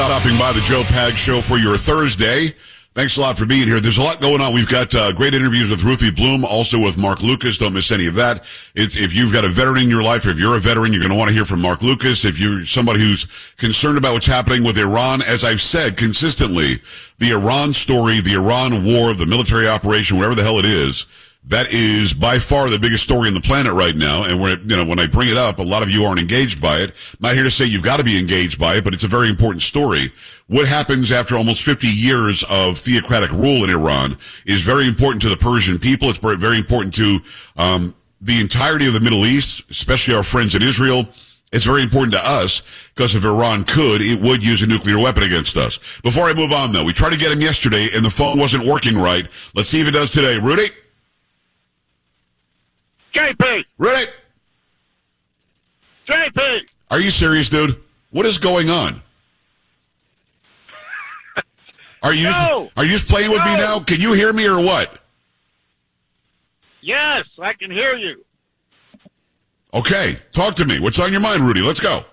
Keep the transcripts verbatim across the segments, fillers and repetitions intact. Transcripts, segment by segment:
Stopping by the Joe Pags Show for your Thursday. Thanks a lot for being here. There's a lot going on. We've got uh, great interviews with Ruthie Bloom, also with Mark Lucas. Don't miss any of that. It's, if you've got a veteran in your life, or if you're a veteran, you're going to want to hear from Mark Lucas. If you're somebody who's concerned about what's happening with Iran, as I've said consistently, the Iran story, the Iran war, the military operation, whatever the hell it is, that is by far the biggest story on the planet right now. And when, you know, when I bring it up, a lot of you aren't engaged by it. I'm not here to say you've got to be engaged by it, but it's a very important story. What happens after almost fifty years of theocratic rule in Iran is very important to the Persian people. It's very important to um, the entirety of the Middle East, especially our friends in Israel. It's very important to us because if Iran could, it would use a nuclear weapon against us. Before I move on, though, we tried to get him yesterday, and the phone wasn't working right. Let's see if it does today. Rudy? J P! Rudy! J P! Are you serious, dude? What is going on? Are you, no. just, are you just playing with no. me now? Can you hear me or what? Yes, I can hear you. Okay, talk to me. What's on your mind, Rudy? Let's go.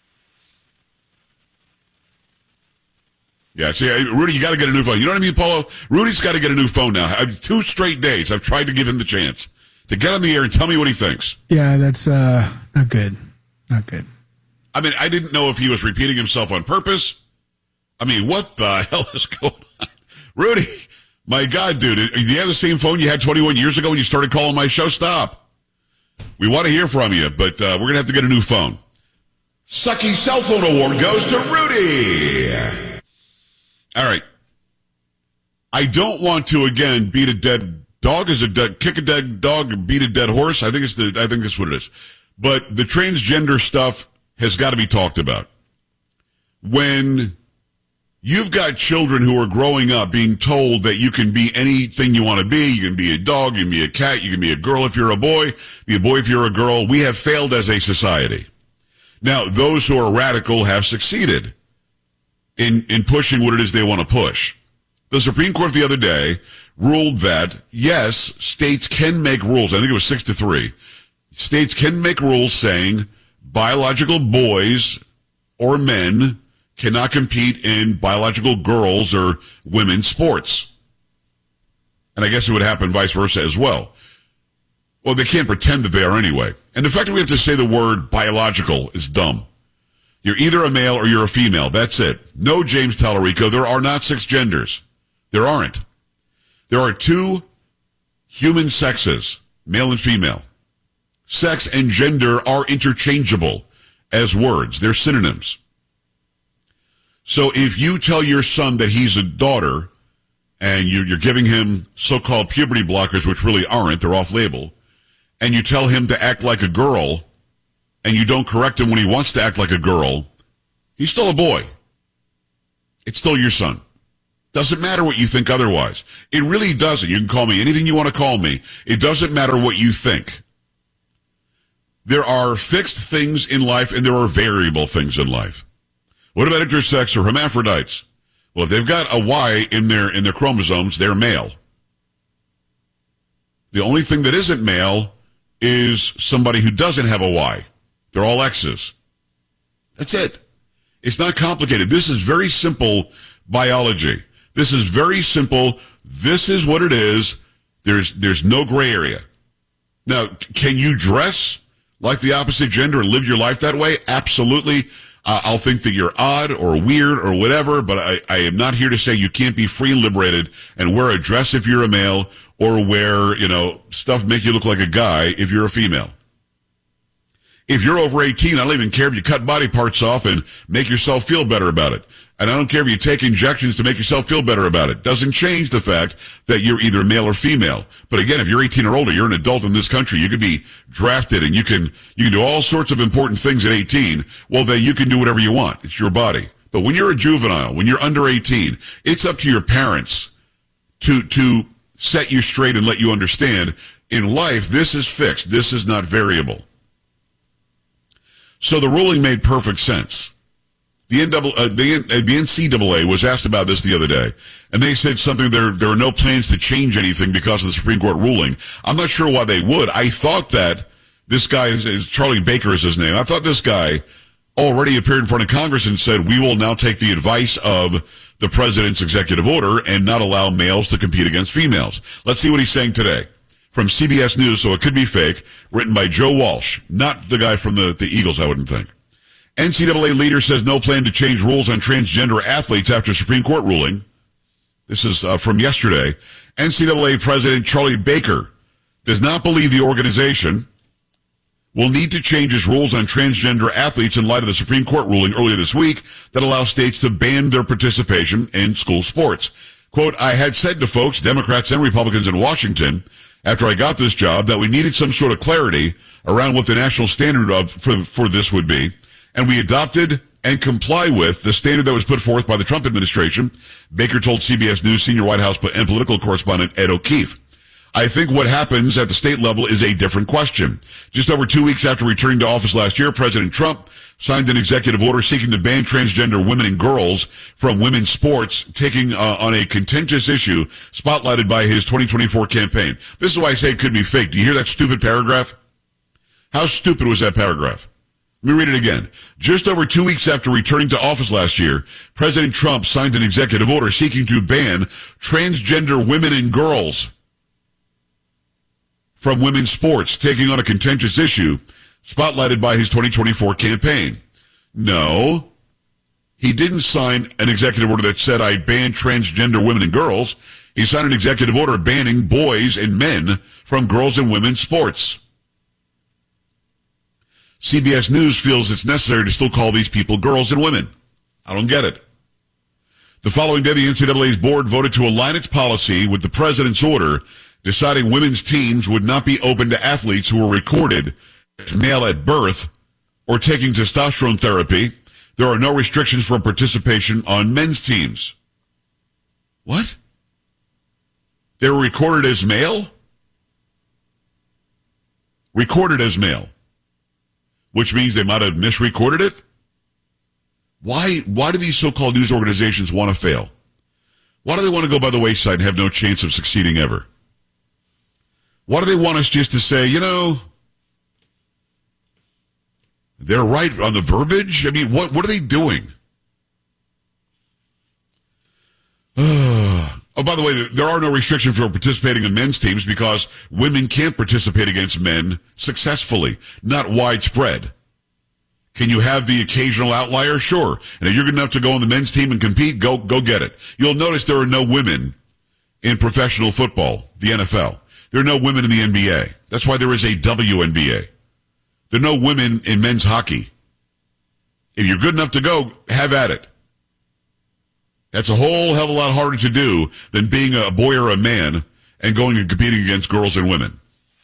Yeah, see, Rudy, you got to get a new phone. You know what I mean, Paulo? Rudy's got to get a new phone now. I've, two straight days, I've tried to give him the chance to get on the air and tell me what he thinks. Yeah, that's uh, not good. Not good. I mean, I didn't know if he was repeating himself on purpose. I mean, what the hell is going on? Rudy, my God, dude, do you have the same phone you had twenty-one years ago when you started calling my show? Stop. We want to hear from you, but uh, we're going to have to get a new phone. Sucky Cell Phone Award goes to Rudy. All right. I don't want to, again, beat a dead dog. Is a dead, kick a dead dog, beat a dead horse? I think it's the, I think that's what it is. But the transgender stuff has got to be talked about. When you've got children who are growing up being told that you can be anything you want to be. You can be a dog, you can be a cat, you can be a girl if you're a boy, be a boy if you're a girl. We have failed as a society. Now, those who are radical have succeeded in, in pushing what it is they want to push. The Supreme Court the other day ruled that, yes, states can make rules. I think it was six to three. States can make rules saying biological boys or men cannot compete in biological girls or women's sports. And I guess it would happen vice versa as well. Well, they can't pretend that they are anyway. And the fact that we have to say the word biological is dumb. You're either a male or you're a female. That's it. No, James Tallarico, there are not six genders. There aren't. There are two human sexes, male and female. Sex and gender are interchangeable as words. They're synonyms. So if you tell your son that he's a daughter and you, you're giving him so-called puberty blockers, which really aren't, they're off-label, and you tell him to act like a girl and you don't correct him when he wants to act like a girl, he's still a boy. It's still your son. Doesn't matter what you think otherwise. It really doesn't. You can call me anything you want to call me. It doesn't matter what you think. There are fixed things in life and there are variable things in life. What about intersex or hermaphrodites? Well, if they've got a Y in their in their chromosomes, they're male. The only thing that isn't male is somebody who doesn't have a Y. They're all X's. That's it. It's not complicated. This is very simple biology. This is very simple. This is what it is. There's there's no gray area. Now, can you dress like the opposite gender and live your life that way? Absolutely. Uh, I'll think that you're odd or weird or whatever, but I, I am not here to say you can't be free and liberated and wear a dress if you're a male or wear, you know, stuff make you look like a guy if you're a female. If you're over eighteen, I don't even care if you cut body parts off and make yourself feel better about it. And I don't care if you take injections to make yourself feel better about it. Doesn't change the fact that you're either male or female. But again, if you're eighteen or older, you're an adult in this country. You could be drafted and you can, you can do all sorts of important things at eighteen. Well, then you can do whatever you want. It's your body. But when you're a juvenile, when you're under eighteen, it's up to your parents to, to set you straight and let you understand in life, this is fixed. This is not variable. So the ruling made perfect sense. The, N double, uh, the, uh, the N C double A was asked about this the other day, and they said something, there there are no plans to change anything because of the Supreme Court ruling. I'm not sure why they would. I thought that this guy, is, is Charlie Baker is his name, I thought this guy already appeared in front of Congress and said, we will now take the advice of the president's executive order and not allow males to compete against females. Let's see what he's saying today. From C B S News, so it could be fake, written by Joe Walsh, not the guy from the, the Eagles, I wouldn't think. N C double A leader says no plan to change rules on transgender athletes after Supreme Court ruling. This is uh, from yesterday. N C double A President Charlie Baker does not believe the organization will need to change its rules on transgender athletes in light of the Supreme Court ruling earlier this week that allows states to ban their participation in school sports. Quote, I had said to folks, Democrats and Republicans in Washington, after I got this job, that we needed some sort of clarity around what the national standard of for, for this would be, and we adopted and comply with the standard that was put forth by the Trump administration, Baker told C B S News senior White House and political correspondent Ed O'Keefe. I think what happens at the state level is a different question. Just over two weeks after returning to office last year, President Trump signed an executive order seeking to ban transgender women and girls from women's sports, taking uh, on a contentious issue spotlighted by his twenty twenty-four campaign. This is why I say it could be fake. Do you hear that stupid paragraph? How stupid was that paragraph? Let me read it again. Just over two weeks after returning to office last year, President Trump signed an executive order seeking to ban transgender women and girls from women's sports, taking on a contentious issue spotlighted by his twenty twenty-four campaign. No, he didn't sign an executive order that said I ban transgender women and girls. He signed an executive order banning boys and men from girls and women's sports. C B S News feels it's necessary to still call these people girls and women. I don't get it. The following day, the N C double A's board voted to align its policy with the president's order, deciding women's teams would not be open to athletes who were recorded as male at birth or taking testosterone therapy. There are no restrictions for participation on men's teams. What? They were recorded as male? Recorded as male. Which means they might have misrecorded it? Why, why do these so-called news organizations want to fail? Why do they want to go by the wayside and have no chance of succeeding ever? Why do they want us just to say, you know, they're right on the verbiage? I mean, what, what are they doing? Oh, by the way, there are no restrictions for participating in men's teams because women can't participate against men successfully, not widespread. Can you have the occasional outlier? Sure. And if you're good enough to go on the men's team and compete, go, go get it. You'll notice there are no women in professional football, the N F L. There are no women in the N B A. That's why there is a W N B A. There are no women in men's hockey. If you're good enough to go, have at it. That's a whole hell of a lot harder to do than being a boy or a man and going and competing against girls and women.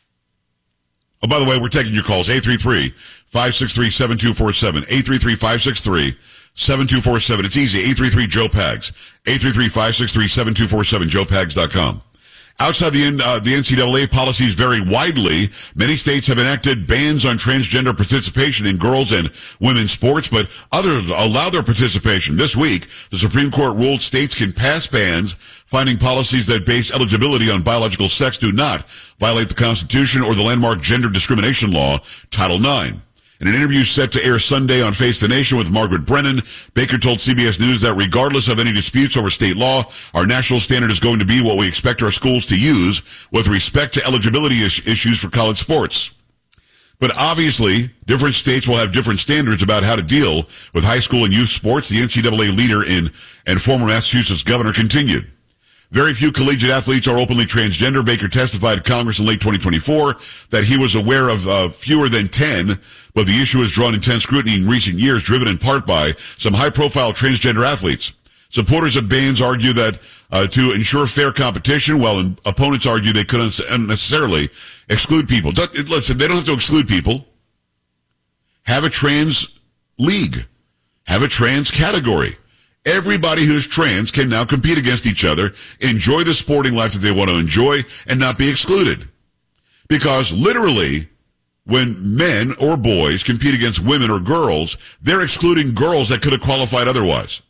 Oh, by the way, we're taking your calls. eight three three, five six three, seven two four seven. eight three three, five six three, seven two four seven. It's easy. eight three three, Joe Pags. eight three three, five six three, seven two four seven. joe pags dot com. Outside the, uh, the N C double A policies vary widely. Many states have enacted bans on transgender participation in girls and women's sports, but others allow their participation. This week, the Supreme Court ruled states can pass bans, finding policies that base eligibility on biological sex do not violate the Constitution or the landmark gender discrimination law, Title nine. In an interview set to air Sunday on Face the Nation with Margaret Brennan, Baker told C B S News that regardless of any disputes over state law, our national standard is going to be what we expect our schools to use with respect to eligibility is- issues for college sports. But obviously, different states will have different standards about how to deal with high school and youth sports, the N C double A leader in and former Massachusetts governor continued. Very few collegiate athletes are openly transgender. Baker testified to Congress in late twenty twenty-four that he was aware of uh, fewer than ten, but the issue has drawn intense scrutiny in recent years, driven in part by some high-profile transgender athletes. Supporters of bans argue that uh, to ensure fair competition, while opponents argue they couldn't unnecessarily exclude people. Listen, they don't have to exclude people. Have a trans league. Have a trans category. Everybody who's trans can now compete against each other, enjoy the sporting life that they want to enjoy, and not be excluded. Because literally, when men or boys compete against women or girls, they're excluding girls that could have qualified otherwise.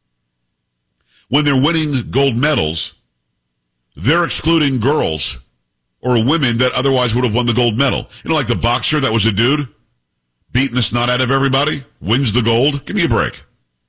When they're winning gold medals, they're excluding girls or women that otherwise would have won the gold medal. You know, like the boxer that was a dude? beating the snot out of everybody, wins the gold. Give me a break.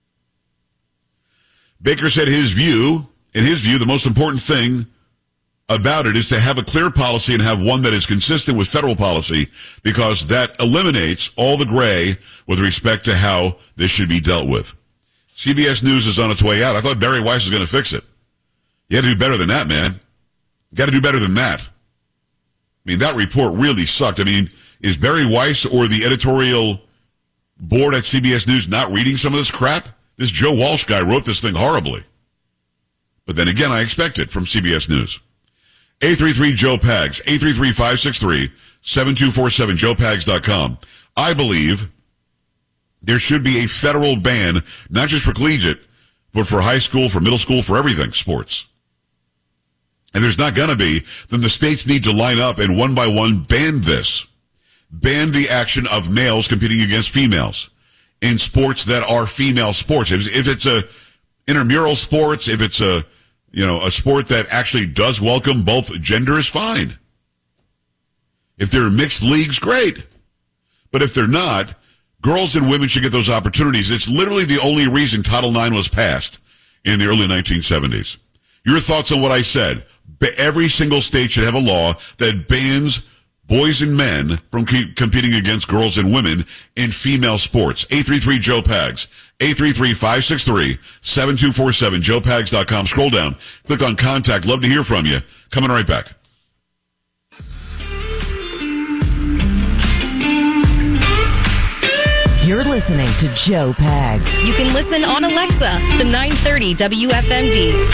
Baker said his view, in his view, the most important thing about it is to have a clear policy and have one that is consistent with federal policy, because that eliminates all the gray with respect to how this should be dealt with. C B S News is on its way out. I thought Barry Weiss was going to fix it. You had to do better than that, man. You got to do better than that. I mean, that report really sucked. I mean, is Barry Weiss or the editorial board at C B S News not reading some of this crap? This Joe Walsh guy wrote this thing horribly. But then again, I expect it from C B S News. eight three three Joe Pags, eight three three, five six three, seven two four seven, joe pags dot com. I believe there should be a federal ban, not just for collegiate, but for high school, for middle school, for everything, sports. And there's not going to be, then the states need to line up and one by one ban this. Ban the action of males competing against females in sports that are female sports. If, if it's a intramural sports, if it's a, you know, a sport that actually does welcome both gender is fine. If they're mixed leagues, great. But if they're not, girls and women should get those opportunities. It's literally the only reason Title nine was passed in the early nineteen seventies. Your thoughts on what I said? Every single state should have a law that bans boys and men from keep competing against girls and women in female sports. eight three three Joe Pags, eight three three, five six three, seven two four seven, joe pags dot com. Scroll down, click on contact. Love to hear from you. Coming right back. You're listening to Joe Pags. You can listen on Alexa to nine thirty W F M D.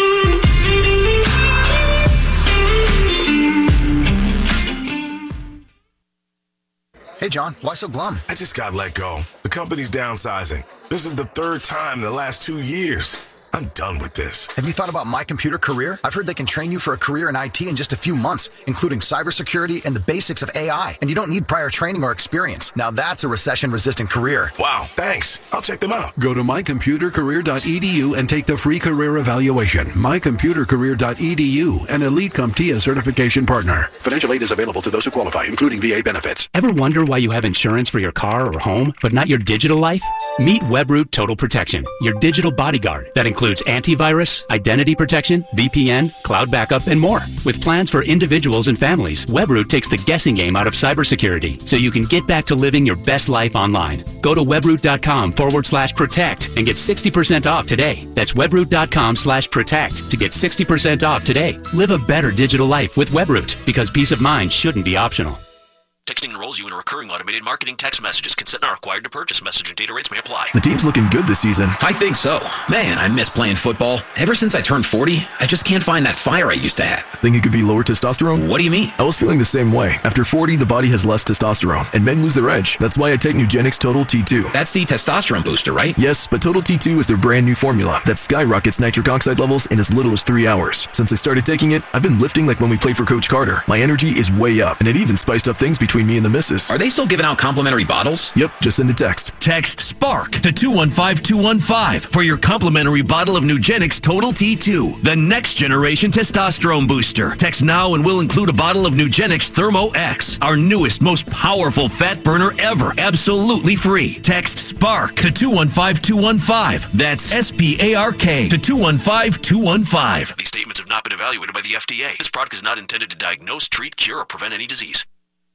Hey, John, why so glum? I just got let go. The company's downsizing. This is the third time in the last two years. I'm done with this. Have you thought about My Computer Career? I've heard they can train you for a career in I T in just a few months, including cybersecurity and the basics of A I. And you don't need prior training or experience. Now that's a recession-resistant career. Wow, thanks. I'll check them out. Go to my computer career dot e d u and take the free career evaluation. my computer career dot e d u, an Elite CompTIA certification partner. Financial aid is available to those who qualify, including V A benefits. Ever wonder why you have insurance for your car or home, but not your digital life? Meet Webroot Total Protection, your digital bodyguard that includes antivirus, identity protection, V P N, cloud backup, and more. With plans for individuals and families, Webroot takes the guessing game out of cybersecurity so you can get back to living your best life online. Go to webroot.com forward slash protect and get sixty percent off today. That's webroot.com slash protect to get sixty percent off today. Live a better digital life with Webroot, because peace of mind shouldn't be optional. Texting enrolls you in a recurring automated marketing text messages. Consent not required to purchase. Message and data rates may apply. The team's looking good this season. I think so. Man, I miss playing football. Ever since I turned forty, I just can't find that fire I used to have. Think it could be lower testosterone? What do you mean? I was feeling the same way. After forty, the body has less testosterone, and men lose their edge. That's why I take Nugenix Total T two. That's the testosterone booster, right? Yes, but Total T two is their brand new formula that skyrockets nitric oxide levels in as little as three hours. Since I started taking it, I've been lifting like when we played for Coach Carter. My energy is way up, and it even spiced up things between me and the missus. Are they still giving out complimentary bottles? Yep, just send a text. Text SPARK to two one five two one five for your complimentary bottle of Nugenix Total T two, the next generation testosterone booster. Text now and we'll include a bottle of Nugenix Thermo X, our newest, most powerful fat burner ever, absolutely free. Text SPARK to two one five two one five. That's S P A R K to two one five two one five. These statements have not been evaluated by the F D A. This product is not intended to diagnose, treat, cure, or prevent any disease.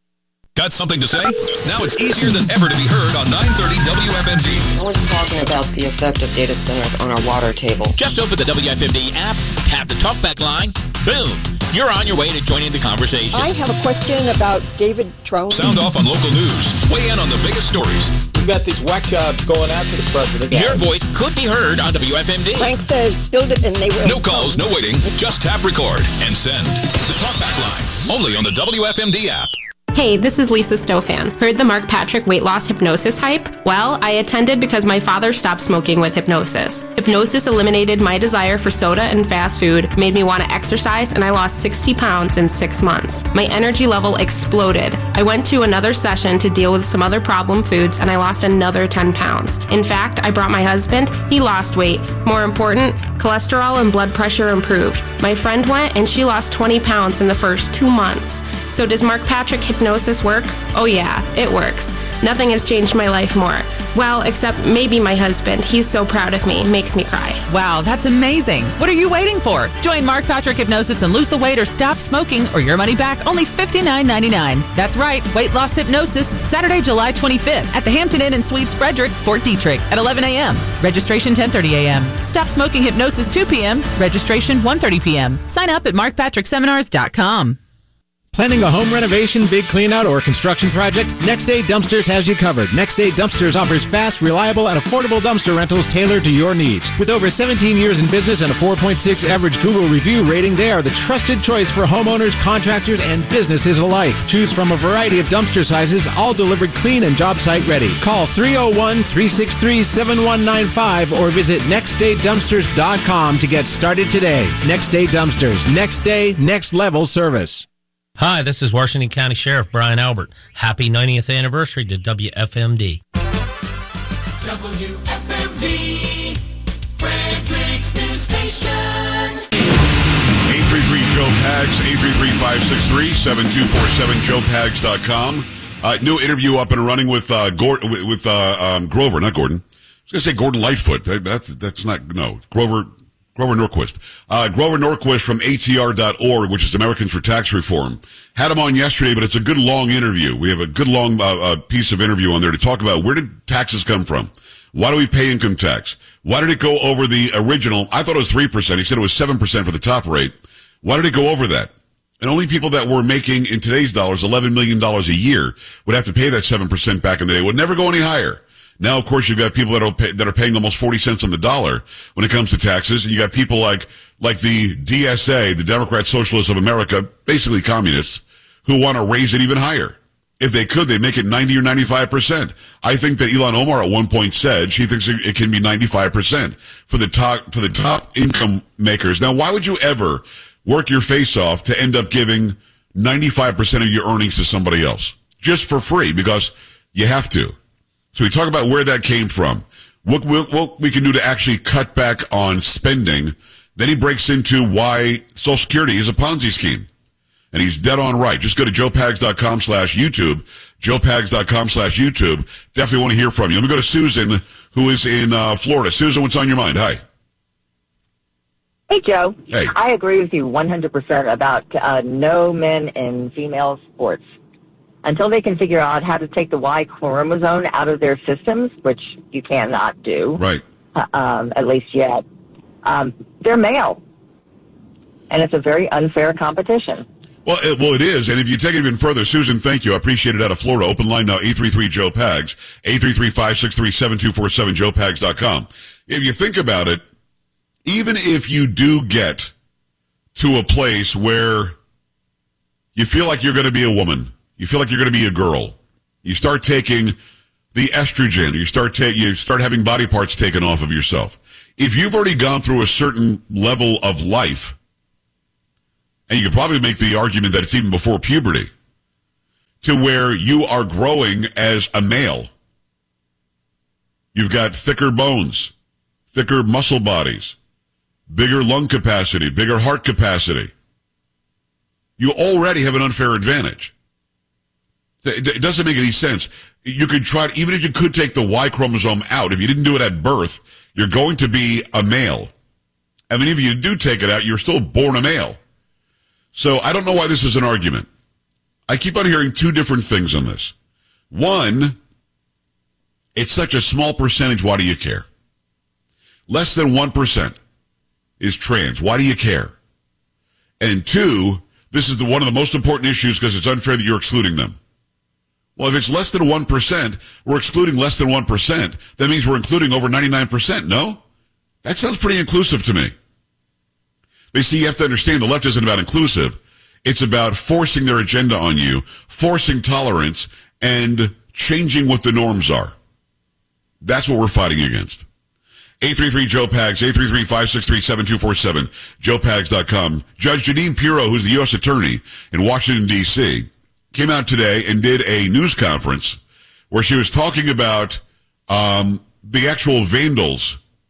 Got something to say? Now it's easier than ever to be heard on nine thirty W F M D. No one's talking about the effect of data centers on our water table. Just open the W F M D app, tap the talkback line, boom, you're on your way to joining the conversation. I have a question about David Trone. Sound off on local news. Weigh in on the biggest stories. We've got these whack jobs going after the president. Your voice could be heard on W F M D. Frank says, build it and they will. No calls, no waiting. Just tap record and send. The talkback line. Only on the W F M D app. Hey, this is Lisa Stofan. Heard the Mark Patrick weight loss hypnosis hype? Well, I attended because my father stopped smoking with hypnosis. Hypnosis eliminated my desire for soda and fast food, made me want to exercise, and I lost sixty pounds in six months. My energy level exploded. I went to another session to deal with some other problem foods, and I lost another ten pounds. In fact, I brought my husband. He lost weight. More important, cholesterol and blood pressure improved. My friend went, and she lost twenty pounds in the first two months. So does Mark Patrick hypnosis work? Oh yeah, it works. Nothing has changed my life more. Well, except maybe my husband. He's so proud of me. Makes me cry. Wow, that's amazing. What are you waiting for? Join Mark Patrick Hypnosis and lose the weight or stop smoking or your money back only fifty-nine ninety-nine. That's right, weight loss hypnosis, Saturday, July twenty-fifth at the Hampton Inn in Suites Frederick, Fort Detrick at eleven a.m. Registration ten thirty a.m. Stop smoking hypnosis two p.m. Registration one thirty p.m. Sign up at mark patrick seminars dot com. Planning a home renovation, big cleanout, or construction project? Next Day Dumpsters has you covered. Next Day Dumpsters offers fast, reliable, and affordable dumpster rentals tailored to your needs. With over seventeen years in business and a four point six average Google review rating, they are the trusted choice for homeowners, contractors, and businesses alike. Choose from a variety of dumpster sizes, all delivered clean and job site ready. Call three oh one, three six three, seven one nine five or visit next day dumpsters dot com to get started today. Next Day Dumpsters. Next day, next level service. Hi, this is Washington County Sheriff Brian Albert. Happy ninetieth anniversary to W F M D. W F M D, Frederick's news station. eight three three Joe Pags, eight three three, five six three, seven two four seven, joe pags dot com. Uh, new interview up and running with uh, Gord- with uh, um, Grover, not Gordon. I was going to say Gordon Lightfoot. That's, that's not, no, Grover... Grover Norquist. Uh, Grover Norquist from A T R dot org, which is Americans for Tax Reform. Had him on yesterday, but it's a good long interview. We have a good long uh, uh, piece of interview on there to talk about where did taxes come from? Why do we pay income tax? Why did it go over the original? I thought it was three percent. He said it was seven percent for the top rate. Why did it go over that? And only people that were making, in today's dollars, eleven million dollars a year would have to pay that seven percent back in the day. It would never go any higher. Now, of course, you've got people that are pay, that are paying almost forty cents on the dollar when it comes to taxes. And you got people like, like the D S A, the Democrat Socialists of America, basically communists, who want to raise it even higher. If they could, they'd make it ninety or ninety-five percent. I think that Ilhan Omar at one point said she thinks it can be ninety-five percent for the top, for the top income makers. Now, why would you ever work your face off to end up giving ninety-five percent of your earnings to somebody else? Just for free, because you have to. So we talk about where that came from, what, what, what we can do to actually cut back on spending. Then he breaks into why Social Security is a Ponzi scheme. And he's dead on right. Just go to joe pags dot com slash YouTube, joe pags dot com slash YouTube. Definitely want to hear from you. Let me go to Susan, who is in uh, Florida. Susan, what's on your mind? Hi. Hey, Joe. Hey. I agree with you one hundred percent about uh, no men in female sports. Until they can figure out how to take the Y chromosome out of their systems, which you cannot do, right? Uh, um, at least yet, um, they're male, and it's a very unfair competition. Well, it, well, it is, and if you take it even further, Susan, thank you. I appreciate it out of Florida. Open line now, eight three three, Joe Pags, eight three three, five six three, seven two four seven, joe pags dot com. If you think about it, even if you do get to a place where you feel like you're going to be a woman, you feel like you're going to be a girl, you start taking the estrogen, you start ta- you start having body parts taken off of yourself. If you've already gone through a certain level of life, and you could probably make the argument that it's even before puberty, to where you are growing as a male. You've got thicker bones, thicker muscle bodies, bigger lung capacity, bigger heart capacity. You already have an unfair advantage. It doesn't make any sense. You could try, even if you could take the Y chromosome out, if you didn't do it at birth, you're going to be a male. I mean, if you do take it out, you're still born a male. So I don't know why this is an argument. I keep on hearing two different things on this. One, it's such a small percentage, why do you care? Less than one percent is trans. Why do you care? And two, this is the, one of the most important issues because it's unfair that you're excluding them. Well, if it's less than one percent, we're excluding less than one percent. That means we're including over ninety-nine percent, no? That sounds pretty inclusive to me. But you see, you have to understand the left isn't about inclusive. It's about forcing their agenda on you, forcing tolerance, and changing what the norms are. That's what we're fighting against. eight three three, Joe Pags, eight three three, five six three, seven two four seven, joe pags dot com. Judge Jeanine Pirro, who's the U S attorney in Washington, D C, came out today and did a news conference where she was talking about um, the actual vandals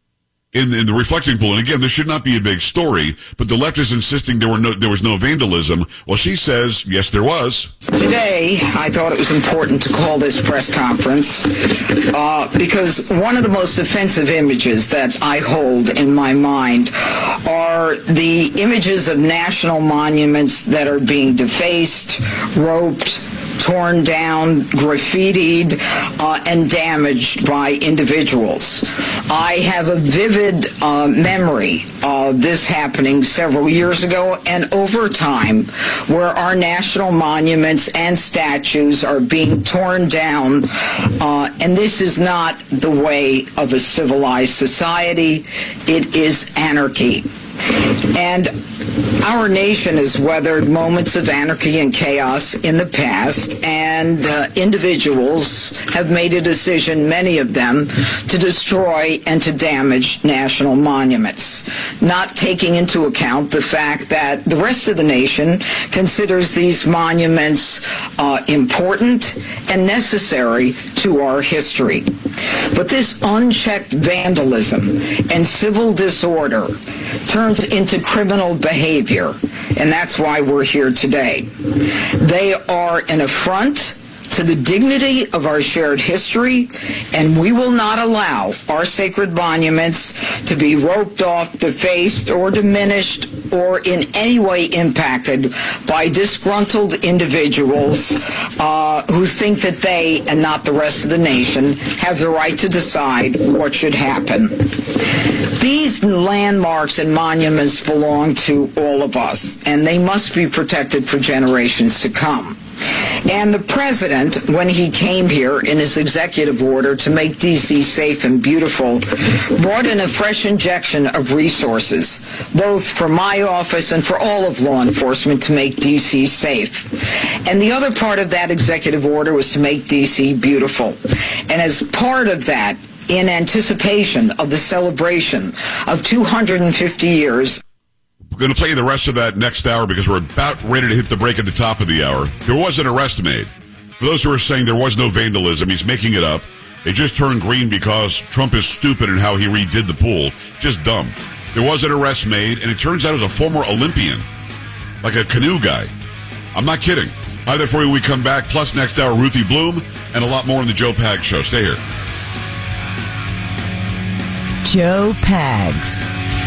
in, in the reflecting pool. And again, this should not be a big story, but the left is insisting there were no, there was no vandalism. Well, she says, yes, there was. Today, I thought it was important to call this press conference uh, because one of the most offensive images that I hold in my mind are the images of national monuments that are being defaced, roped, torn down, graffitied, uh, and damaged by individuals. I have a vivid uh, memory of this happening several years ago and over time, where our national monuments and statues are being torn down, uh, and this is not the way of a civilized society. It is anarchy. And our nation has weathered moments of anarchy and chaos in the past, and uh, individuals have made a decision, many of them, to destroy and to damage national monuments, not taking into account the fact that the rest of the nation considers these monuments uh, important and necessary to our history. But this unchecked vandalism and civil disorder turns into criminal behavior, and that's why we're here today. They are an affront to the dignity of our shared history, and we will not allow our sacred monuments to be roped off, defaced, or diminished, or in any way impacted by disgruntled individuals uh, who think that they, and not the rest of the nation, have the right to decide what should happen. These landmarks and monuments belong to all of us, and they must be protected for generations to come. And the president, when he came here in his executive order to make D C safe and beautiful, brought in a fresh injection of resources, both for my office and for all of law enforcement, to make D C safe. And the other part of that executive order was to make D C beautiful. And as part of that, in anticipation of the celebration of two hundred fifty years, We're going to play you the rest of that next hour because we're about ready to hit the break at the top of the hour. There was an arrest made. For those who are saying there was no vandalism, he's making it up. It just turned green because Trump is stupid in how he redid the pool. Just dumb. There was an arrest made, and it turns out it was a former Olympian, like a canoe guy. I'm not kidding. Hi there for you when we come back. Plus, next hour, Ruthie Bloom, and a lot more on the Joe Pags Show. Stay here. Joe Pags.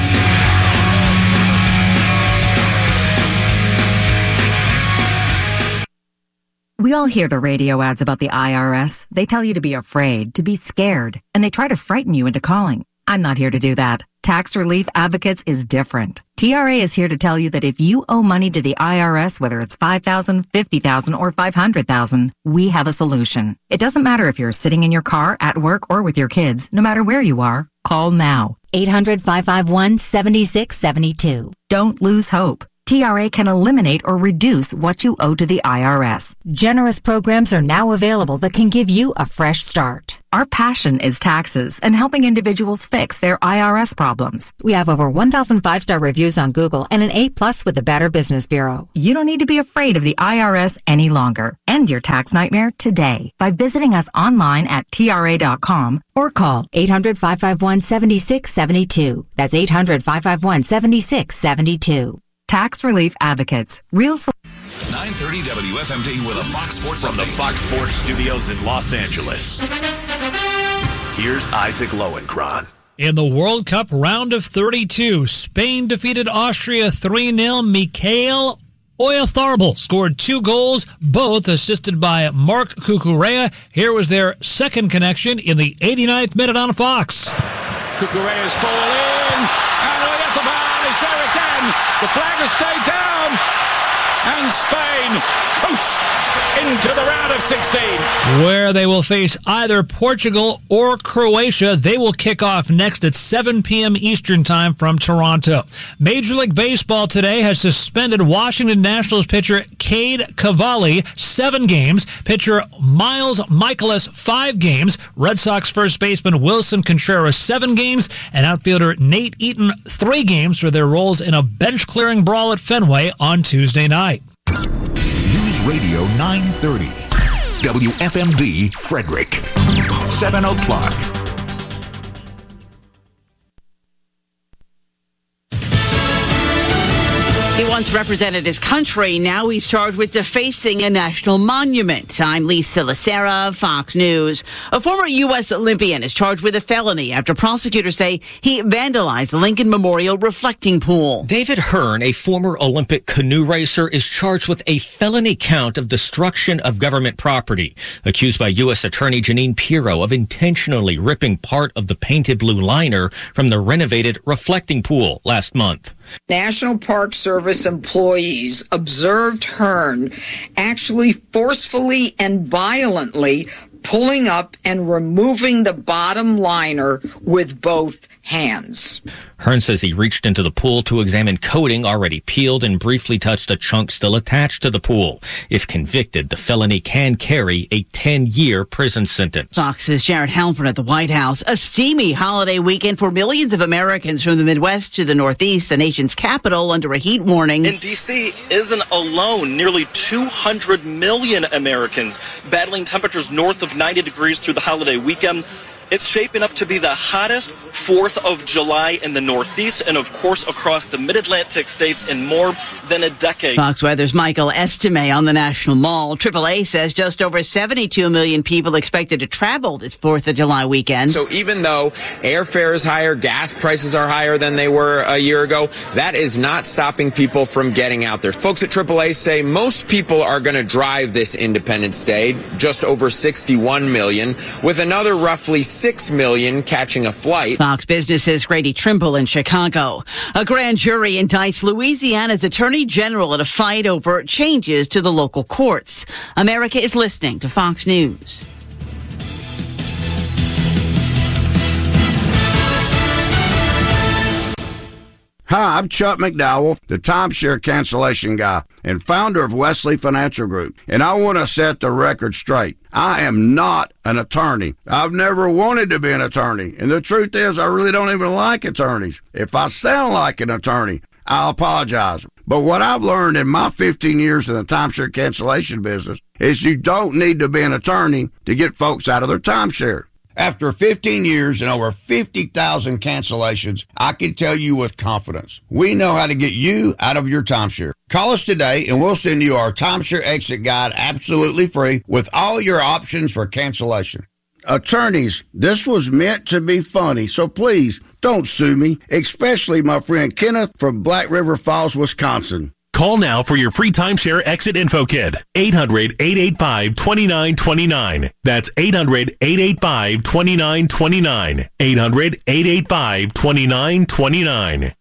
We all hear the radio ads about the I R S. They tell you to be afraid, to be scared, and they try to frighten you into calling. I'm not here to do that. Tax Relief Advocates is different. T R A is here to tell you that if you owe money to the I R S, whether it's five thousand dollars, fifty thousand dollars, or five hundred thousand dollars, we have a solution. It doesn't matter if you're sitting in your car, at work, or with your kids. No matter where you are, call now. eight hundred, five five one, seven six seven two. Don't lose hope. T R A can eliminate or reduce what you owe to the I R S. Generous programs are now available that can give you a fresh start. Our passion is taxes and helping individuals fix their I R S problems. We have over one thousand five-star reviews on Google and an A plus with the Better Business Bureau. You don't need to be afraid of the I R S any longer. End your tax nightmare today by visiting us online at T R A dot com or call eight hundred, five five one, seven six seven two. That's eight hundred, five five one, seven six seven two. Tax Relief Advocates. Real sol- nine thirty W F M D with a Fox Sports From update. the Fox Sports Studios in Los Angeles, here's Isaac Lowenkron. In the World Cup round of thirty-two, Spain defeated Austria three nil. Mikhail Oyarzabal scored two goals, both assisted by Mark Cucurella. Here was their second connection in the eighty-ninth minute on Fox. Cucurella's ball in, and Oyarzabal is there again. The flag has stayed down, and Spain coast into the round of sixteen. Where they will face either Portugal or Croatia. They will kick off next at seven p.m. Eastern Time from Toronto. Major League Baseball today has suspended Washington Nationals pitcher Cade Cavalli seven games, pitcher Miles Michaelis five games, Red Sox first baseman Wilson Contreras seven games, and outfielder Nate Eaton three games for their roles in a bench-clearing brawl at Fenway on Tuesday night. News Radio nine thirty. W F M D Frederick. seven o'clock. He once represented his country. Now he's charged with defacing a national monument. I'm Lee Silasera, Fox News. A former U S Olympian is charged with a felony after prosecutors say he vandalized the Lincoln Memorial reflecting pool. David Hearn, a former Olympic canoe racer, is charged with a felony count of destruction of government property, accused by U S Attorney Janine Pirro of intentionally ripping part of the painted blue liner from the renovated reflecting pool last month. National Park Service employees observed Hearn actually forcefully and violently pulling up and removing the bottom liner with both hands. Hearn says he reached into the pool to examine coating already peeled and briefly touched a chunk still attached to the pool. If convicted, the felony can carry a ten-year prison sentence. Fox's Jared Halpern at the White House. A steamy holiday weekend for millions of Americans from the Midwest to the Northeast, the nation's capital, under a heat warning. And D C isn't alone. Nearly two hundred million Americans battling temperatures north of ninety degrees through the holiday weekend. It's shaping up to be the hottest fourth of July in the Northeast and, of course, across the mid-Atlantic states in more than a decade. Fox Weather's Michael Estime on the National Mall. triple A says just over seventy-two million people expected to travel this fourth of July weekend. So even though airfare is higher, gas prices are higher than they were a year ago, that is not stopping people from getting out there. Folks at triple A say most people are going to drive this Independence Day, just over sixty-one million, with another roughly six million catching a flight. Fox Business's Grady Trimble in Chicago. A grand jury indicts Louisiana's Attorney General in a fight over changes to the local courts. America is listening to Fox News. Hi, I'm Chuck McDowell, the timeshare cancellation guy and founder of Wesley Financial Group, and I want to set the record straight. I am not an attorney. I've never wanted to be an attorney, and the truth is I really don't even like attorneys. If I sound like an attorney, I apologize. But what I've learned in my fifteen years in the timeshare cancellation business is you don't need to be an attorney to get folks out of their timeshare. After fifteen years and over fifty thousand cancellations, I can tell you with confidence, we know how to get you out of your timeshare. Call us today and we'll send you our timeshare exit guide absolutely free with all your options for cancellation. Attorneys, this was meant to be funny, so please don't sue me, especially my friend Kenneth from Black River Falls, Wisconsin. Call now for your free timeshare exit info kit. eight hundred, eight eight five, two nine two nine. That's eight hundred, eight eight five, two nine two nine. eight hundred, eight eight five, two nine two nine.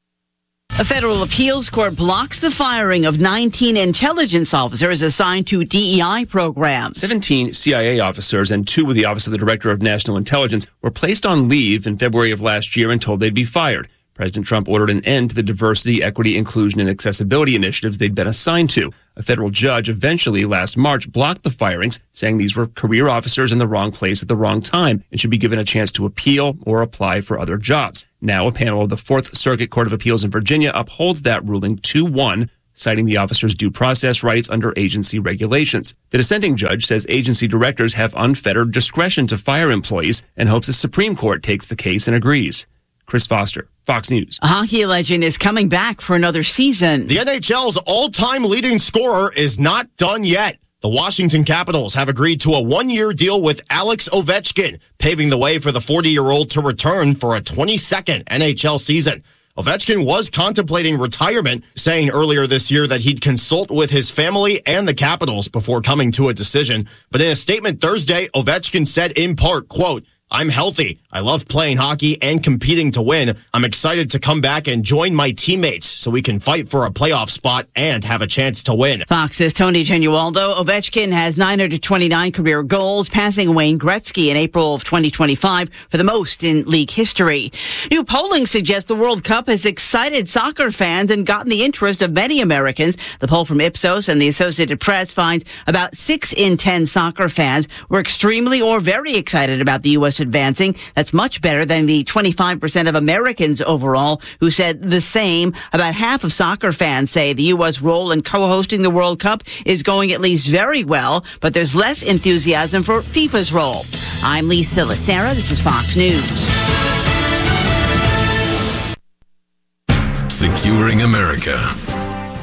A federal appeals court blocks the firing of nineteen intelligence officers assigned to D E I programs. seventeen C I A officers and two with the Office of the Director of National Intelligence were placed on leave in February of last year and told they'd be fired. President Trump ordered an end to the diversity, equity, inclusion, and accessibility initiatives they'd been assigned to. A federal judge eventually last March blocked the firings, saying these were career officers in the wrong place at the wrong time and should be given a chance to appeal or apply for other jobs. Now, a panel of the Fourth Circuit Court of Appeals in Virginia upholds that ruling two one, citing the officers' due process rights under agency regulations. The dissenting judge says agency directors have unfettered discretion to fire employees and hopes the Supreme Court takes the case and agrees. Chris Foster, Fox News. A hockey legend is coming back for another season. The N H L's all-time leading scorer is not done yet. The Washington Capitals have agreed to a one-year deal with Alex Ovechkin, paving the way for the forty-year-old to return for a twenty-second N H L season. Ovechkin was contemplating retirement, saying earlier this year that he'd consult with his family and the Capitals before coming to a decision. But in a statement Thursday, Ovechkin said in part, quote, "I'm healthy. I love playing hockey and competing to win. I'm excited to come back and join my teammates so we can fight for a playoff spot and have a chance to win." Fox's Tony Genualdo. Ovechkin has nine hundred twenty-nine career goals, passing Wayne Gretzky in April of twenty twenty-five for the most in league history. New polling suggests the World Cup has excited soccer fans and gotten the interest of many Americans. The poll from Ipsos and the Associated Press finds about six in ten soccer fans were extremely or very excited about the U S advancing. That's much better than the twenty-five percent of Americans overall who said the same. About half of soccer fans say the U S role in co-hosting the World Cup is going at least very well, but there's less enthusiasm for FIFA's role. I'm Lee Silasera. This is Fox News. Securing America.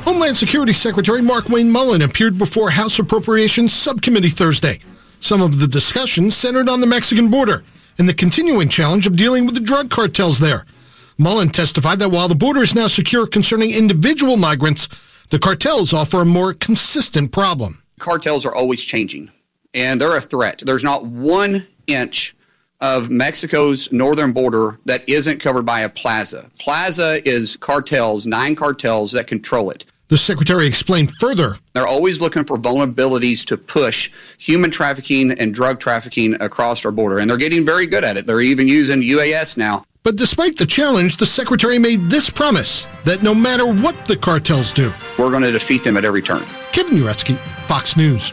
Homeland Security Secretary Mark Wayne Mullen appeared before House Appropriations Subcommittee Thursday. Some of the discussion centered on the Mexican border and the continuing challenge of dealing with the drug cartels there. Mullen testified that while the border is now secure concerning individual migrants, the cartels offer a more consistent problem. Cartels are always changing, and they're a threat. There's not one inch of Mexico's northern border that isn't covered by a plaza. Plaza is cartels, nine cartels that control it. The secretary explained further. They're always looking for vulnerabilities to push human trafficking and drug trafficking across our border, and they're getting very good at it. They're even using U A S now. But despite the challenge, the secretary made this promise that no matter what the cartels do, we're going to defeat them at every turn. Kevin Uretsky, Fox News.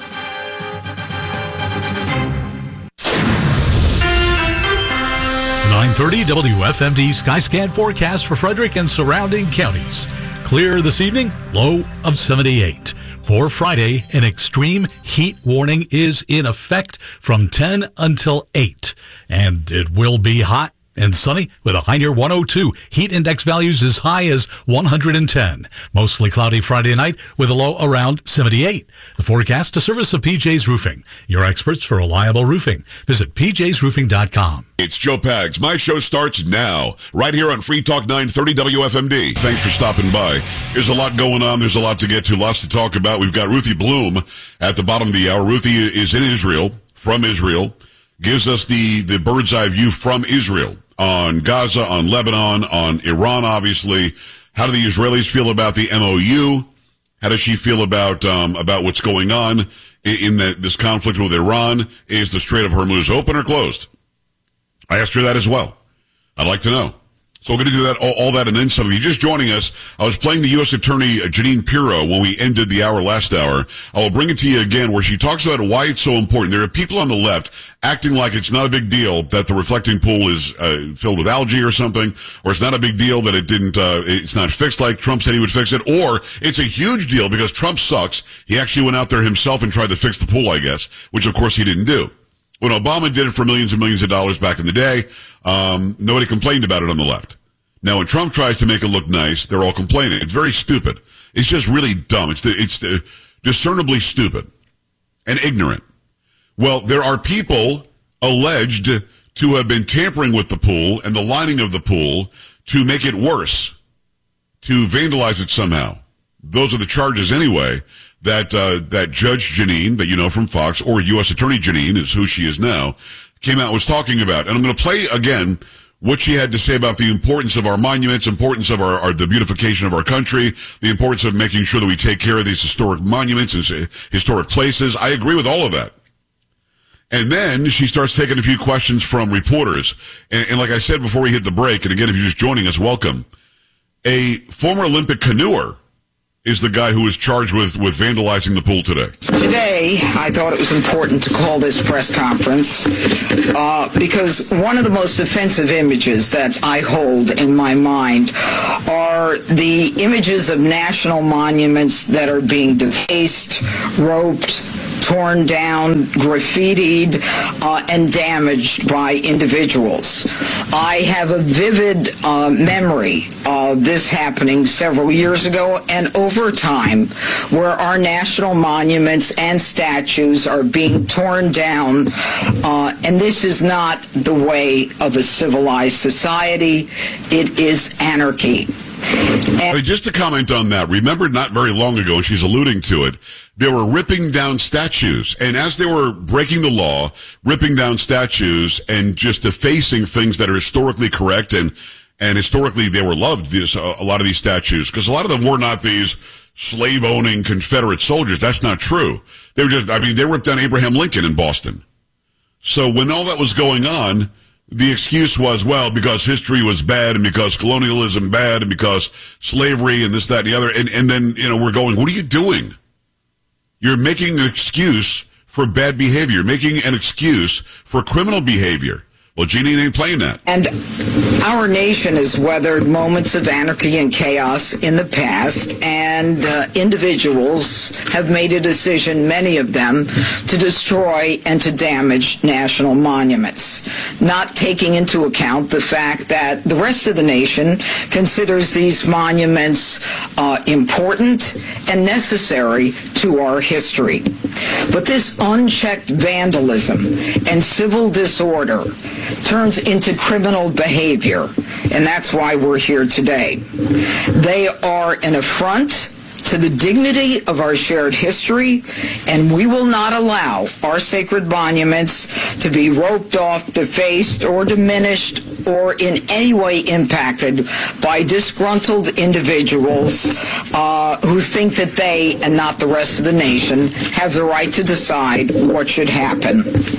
nine thirty W F M D Skyscan forecast for Frederick and surrounding counties. Clear this evening, low of seventy-eight. For Friday, an extreme heat warning is in effect from ten until eight. And it will be hot and sunny with a high near one oh two. Heat index values as high as one hundred ten. Mostly cloudy Friday night with a low around seventy-eight. The forecast, a service of P J's Roofing, your experts for reliable roofing. Visit P Js roofing dot com. It's Joe Pags. My show starts now, right here on Free Talk nine thirty W F M D. Thanks for stopping by. There's a lot going on. There's a lot to get to, lots to talk about. We've got Ruthie Bloom at the bottom of the hour. Ruthie is in Israel, from Israel, gives us the, the bird's eye view from Israel on Gaza, on Lebanon, on Iran, obviously. How do the Israelis feel about the M O U? How does she feel about um, about what's going on in, in the, this conflict with Iran? Is the Strait of Hormuz open or closed? I asked her that as well. I'd like to know. So we're going to do that, all, all that, and then some. If you're just joining us, I was playing the U S Attorney Jeanine Pirro when we ended the hour last hour. I will bring it to you again, where she talks about why it's so important. There are people on the left acting like it's not a big deal that the reflecting pool is uh, filled with algae or something, or it's not a big deal that it didn't, uh, it's not fixed like Trump said he would fix it, or it's a huge deal because Trump sucks. He actually went out there himself and tried to fix the pool, I guess, which of course he didn't do. When Obama did it for millions and millions of dollars back in the day, um, nobody complained about it on the left. Now, when Trump tries to make it look nice, they're all complaining. It's very stupid. It's just really dumb. It's the, it's the discernibly stupid and ignorant. Well, there are people alleged to have been tampering with the pool and the lining of the pool to make it worse, to vandalize it somehow. Those are the charges anyway that uh, that Judge Jeanine, that you know from Fox, or U S Attorney Jeanine is who she is now, came out and was talking about. And I'm going to play again what she had to say about the importance of our monuments, importance of our, our the beautification of our country, the importance of making sure that we take care of these historic monuments and historic places. I agree with all of that. And then she starts taking a few questions from reporters. And, and like I said before we hit the break, and again, if you're just joining us, welcome. A former Olympic canoer is the guy who is charged with, with vandalizing the pool today. Today, I thought it was important to call this press conference uh, because one of the most offensive images that I hold in my mind are the images of national monuments that are being defaced, roped, torn down, graffitied, uh, and damaged by individuals. I have a vivid uh, memory of this happening several years ago and over time, where our national monuments and statues are being torn down, uh, and this is not the way of a civilized society. It is anarchy. And just to comment on that, remember not very long ago, she's alluding to it, they were ripping down statues. And as they were breaking the law, ripping down statues and just defacing things that are historically correct, and, and historically they were loved, these, uh, a lot of these statues, because a lot of them were not these slave-owning Confederate soldiers. That's not true. They were just, I mean, they ripped down Abraham Lincoln in Boston. So when all that was going on, the excuse was, well, because history was bad and because colonialism bad and because slavery and this, that, and the other. And, and then, you know, we're going, what are you doing? You're making an excuse for bad behavior, making an excuse for criminal behavior. Well, Jeanine ain't playing that. And our nation has weathered moments of anarchy and chaos in the past, and uh, individuals have made a decision, many of them, to destroy and to damage national monuments, not taking into account the fact that the rest of the nation considers these monuments uh, important and necessary to our history. But this unchecked vandalism and civil disorder turns into criminal behavior, and that's why we're here today. They are an affront to the dignity of our shared history, and we will not allow our sacred monuments to be roped off, defaced, or diminished, or in any way impacted by disgruntled individuals uh, who think that they, and not the rest of the nation, have the right to decide what should happen.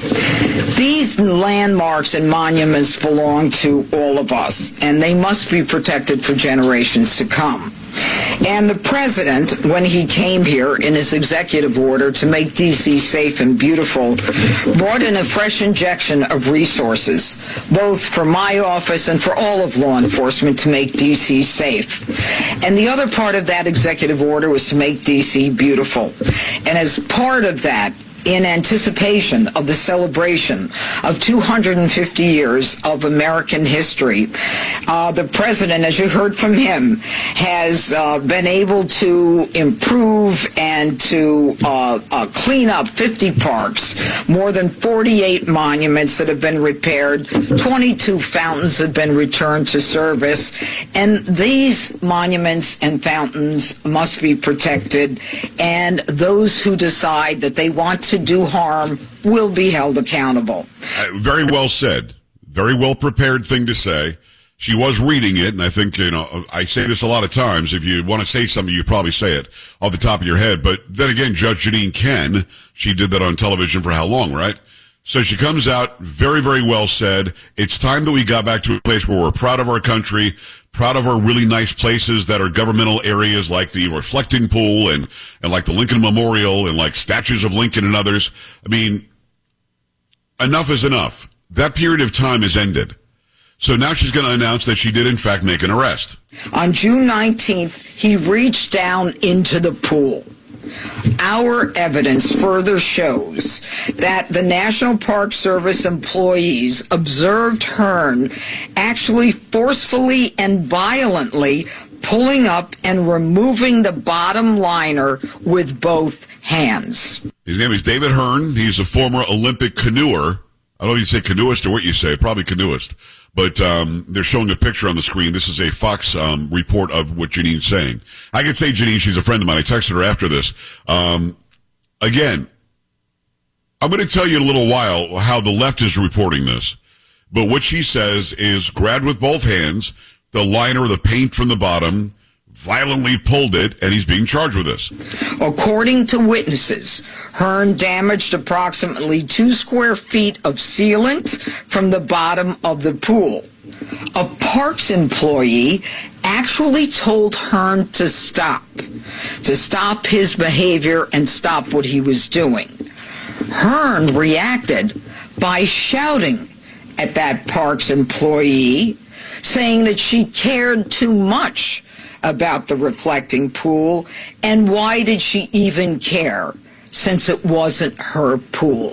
These landmarks and monuments belong to all of us, and they must be protected for generations to come. And the president, when he came here in his executive order to make D C safe and beautiful, brought in a fresh injection of resources, both for my office and for all of law enforcement, to make D C safe. And the other part of that executive order was to make D C beautiful. And as part of that, in anticipation of the celebration of two hundred fifty years of American history, uh, the president, as you heard from him, has uh, been able to improve and to uh, uh, clean up fifty parks, more than forty-eight monuments that have been repaired, twenty-two fountains have been returned to service, and these monuments and fountains must be protected, and those who decide that they want to do harm will be held accountable. Uh, very well said. Very well prepared thing to say. She was reading it, and I think, you know, I say this a lot of times. If you want to say something, you probably say it off the top of your head. But then again, Judge Jeanine Ken, she did that on television for how long, right? So she comes out, very, very well said. It's time that we got back to a place where we're proud of our country, proud of our really nice places that are governmental areas like the Reflecting Pool and, and like the Lincoln Memorial and like statues of Lincoln and others. I mean, enough is enough. That period of time is ended. So now she's going to announce that she did, in fact, make an arrest. On June nineteenth, he reached down into the pool. Our evidence further shows that the National Park Service employees observed Hearn actually forcefully and violently pulling up and removing the bottom liner with both hands. His name is David Hearn. He's a former Olympic canoeer. I don't know if you say canoeist or what you say, probably canoeist. But um, they're showing a picture on the screen. This is a Fox um, report of what Jeanine's saying. I can say Jeanine, she's a friend of mine. I texted her after this. Um, again, I'm going to tell you in a little while how the left is reporting this. But what she says is grabbed with both hands, the liner, the paint from the bottom, violently pulled it, and he's being charged with this. According to witnesses, Hearn damaged approximately two square feet of sealant from the bottom of the pool. A Parks employee actually told Hearn to stop, to stop his behavior and stop what he was doing. Hearn reacted by shouting at that Parks employee, saying that she cared too much about the Reflecting Pool, and why did she even care, since it wasn't her pool?